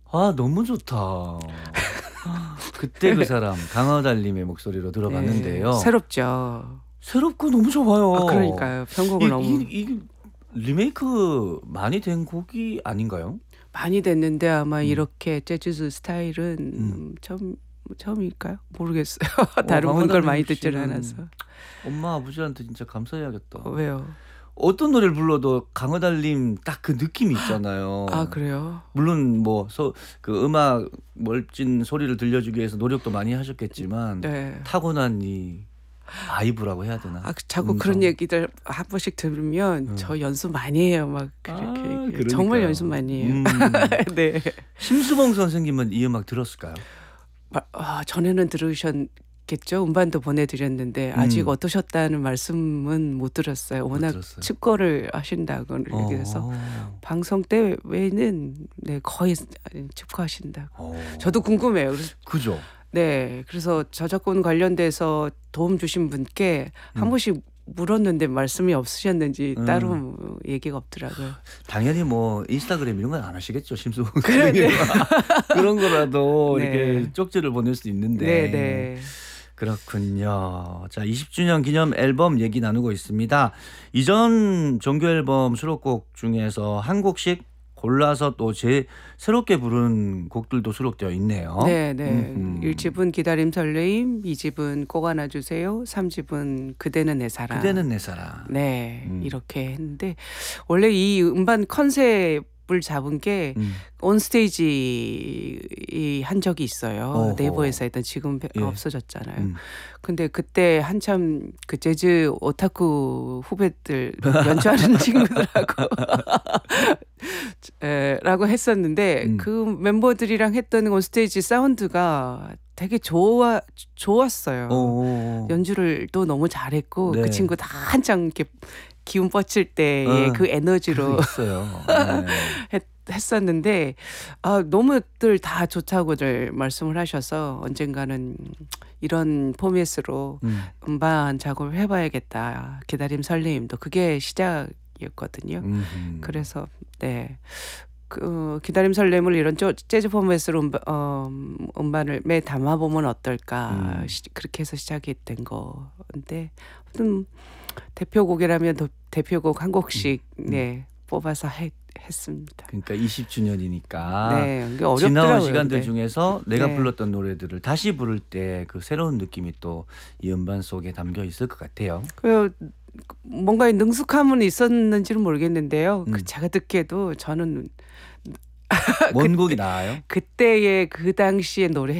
아 너무 좋다. 그때 그 사람 강하달님의 목소리로 네, 들어봤는데요. 새롭죠. 새롭고 너무 좋아요. 아, 그러니까요. 편곡을 너무 이 리메이크 많이 된 곡이 아닌가요? 많이 됐는데 아마 음. 이렇게 재즈 스타일은 처음일까요? 모르겠어요. 다른 분 강하달님 걸 많이 듣지는 씨는 않아서. 엄마 아버지한테 진짜 감사해야겠다. 왜요? 어떤 노래를 불러도 강하달님 딱 그 느낌이 있잖아요. 아, 그래요? 물론 뭐 그 음악 멋진 소리를 들려주기 위해서 노력도 많이 하셨겠지만 네. 타고난 이 바이브라고 해야 되나? 아, 자꾸 그런 얘기들 한 번씩 들으면 저 연습 많이 해요. 막 그렇게 얘기해요. 정말 그러니까요. 연습 많이 해요. 네. 심수봉 선생님은 이 음악 들었을까요? 전에는 들으셨겠죠. 음반도 보내드렸는데 아직 어떠셨다는 말씀은 못 들었어요. 워낙 들었어요. 측거를 하신다고 얘기해서 방송 때 외에는 네, 거의 측거하신다고. 저도 궁금해요. 그래서 그죠? 네, 그래서 저작권 관련돼서 도움 주신 분께 한 번씩 물었는데 말씀이 없으셨는지 따로 얘기가 없더라고요. 당연히 뭐 인스타그램 이런 건 안 하시겠죠, 심수봉 그런데 선생님. 그런 거라도 네. 이렇게 쪽지를 보낼 수 있는데. 네, 네. 그렇군요. 자, 20주년 기념 앨범 얘기 나누고 있습니다. 이전 정규 앨범 수록곡 중에서 한 곡씩 골라서 또 새롭게 부른 곡들도 수록되어 있네요. 네, 네. 1집은 기다림 설레임, 2집은 꼭 안아주세요, 3집은 그대는 내 사랑. 그대는 내 사랑. 네, 이렇게 했는데 원래 이 음반 컨셉을 잡은 게 온스테이지 한 적이 있어요. 어허. 네이버에서 했던 지금 예. 없어졌잖아요. 근데 그때 한참 그 재즈 오타쿠 후배들 연주하는 친구들하고 라고 했었는데 그 멤버들이랑 했던 온스테이지 사운드가 되게 좋았어요. 연주를 또 너무 잘했고 네. 그 친구 다 한창 이렇게 기운 뻗칠 때의 그 에너지로 있어요. 네. 했었는데 너무들 다 좋다고들 말씀을 하셔서 언젠가는 이런 포맷으로 음반 작업을 해봐야겠다. 기다림 설레임도 그게 시작이었거든요. 그래서 네. 그 기다림 설렘을 이런 재즈 포맷으로 음반을 매 담아보면 어떨까 그렇게 해서 시작이 된 건데 아무튼 대표곡이라면 대표곡 한 곡씩 네, 뽑아서 했습니다. 그러니까 20주년이니까 네, 이게 어렵더라고요. 지나온 시간들 근데. 중에서 내가 네. 불렀던 노래들을 다시 부를 때 그 새로운 느낌이 또 이 음반 속에 담겨 있을 것 같아요. 그 뭔가 능숙함은 있었는지는 모르겠는데요. 제가 듣기에도 저는 원곡이 나아요? 그때의 그 당시의 노래